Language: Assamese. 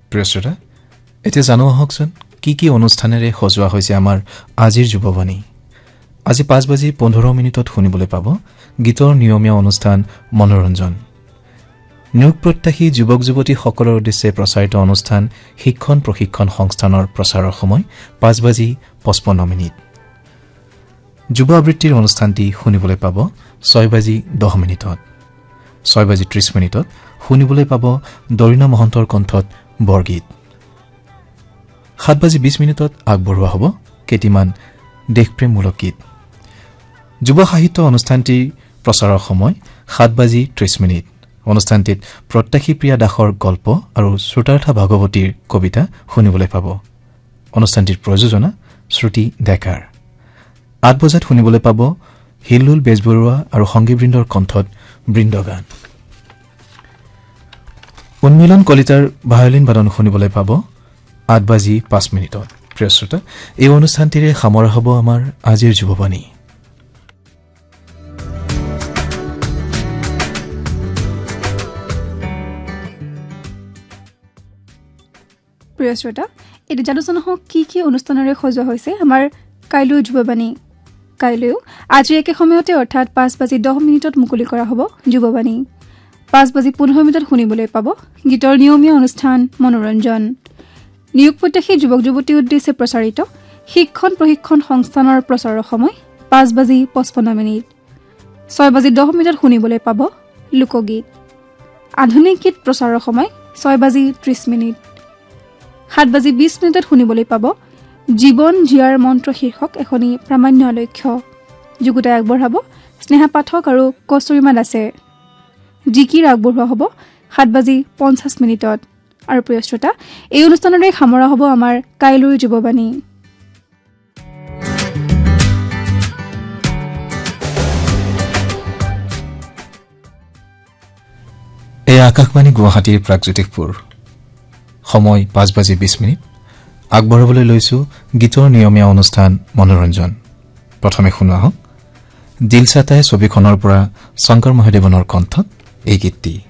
প্ৰিয় শ্ৰোতা এতিয়া জানো আহকচোন কি অনুষ্ঠানেৰে সজোৱা হৈছে আমাৰ আজিৰ যুৱবাণী আজি 5:15 শুনিবলৈ পাব গীতৰ নিয়মীয়া অনুষ্ঠান মনোৰঞ্জন নিয়োগ প্ৰত্যাশী যুৱক যুৱতীসকলৰ উদ্দেশ্যে প্ৰচাৰিত অনুষ্ঠান শিক্ষণ প্ৰশিক্ষণ সংস্থানৰ প্ৰচাৰৰ সময় 5:55 যুৱ আবৃত্তিৰ অনুষ্ঠানটি শুনিবলৈ পাব 6:10 6:30 শুনিবলৈ পাব দৰিনা মহন্তৰ কণ্ঠত বৰগীত 7:20 আগবঢ়োৱা হ'ব কেটিমান দেশপ্ৰেমমূলক গীত যুৱ সাহিত্য অনুষ্ঠানটিৰ প্ৰচাৰৰ সময় 7:30 অনুষ্ঠানটিত প্ৰত্যাশী প্ৰিয়া দাসৰ গল্প আৰু শ্ৰোতাৰ্থা ভাগৱতীৰ কবিতা শুনিবলৈ পাব অনুষ্ঠানটিৰ প্ৰযোজনা শ্ৰুতি ডেকাৰ 8 বজাত শুনিবলৈ পাব হিলুল বেজবৰুৱা আৰু সংগীবৃন্দৰ কণ্ঠত বৃন্দগান উন্মিলন কলিতাৰ ভায়োলিন বাদন শুনিবলৈ পাব 8:05 প্ৰিয় শ্ৰোতা এই অনুষ্ঠানটিৰে সামৰা হ'ব আমাৰ আজিৰ যুৱবাণী প্ৰিয় শ্ৰোতা এতিয়া জানো হওক কি অনুষ্ঠানেৰে সজোৱা হৈছে আমাৰ কাইলৈৰ যুৱবাণী কাইলৈও আজি একে সময়তে অৰ্থাৎ 5:10 মুকলি কৰা হ'ব যুৱবাণী 5:15 শুনিবলৈ পাব গীতৰ নিয়মীয়া অনুষ্ঠান মনোৰঞ্জন নিয়োগ প্ৰত্যাশী যুৱক যুৱতীৰ উদ্দেশ্যে প্ৰচাৰিত শিক্ষণ প্ৰশিক্ষণ সংস্থানৰ প্ৰচাৰৰ সময় 5:55 6:10 শুনিবলৈ পাব লোকগীত আধুনিক গীত প্ৰচাৰৰ সময় 6:30 7:20 শুনিবলৈ পাব জীৱন জীয়াৰ মন্ত্ৰ শীৰ্ষক এখনি প্ৰামাণ্য লক্ষ্য যুগুতাই আগবঢ়াব স্নেহা পাঠক আৰু কস্তুৰিমা দাসে জিকিৰ আগবঢ়োৱা হ'ব 7:50 আৰু প্ৰিয় শ্ৰোতা এই অনুষ্ঠানৰে সামৰা হ'ব আমাৰ কাইলৈৰ যুৱবাণী এই আকাশবাণী গুৱাহাটীৰ প্ৰাগজ্যোতিষপুৰ সময় 5:20 আগবঢ়াবলৈ লৈছো গীতৰ নিয়মীয়া অনুষ্ঠান মনোৰঞ্জন প্ৰথমে শুনোৱা হওক দিলচাতাই ছবিখনৰ পৰা শংকৰ মহাদেৱনৰ কণ্ঠত এই গীতটি